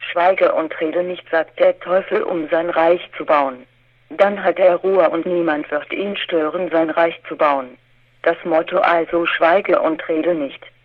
Schweige und rede nicht, sagt der Teufel, um sein Reich zu bauen. Dann hat er Ruhe und niemand wird ihn stören, sein Reich zu bauen. Das Motto also: schweige und rede nicht.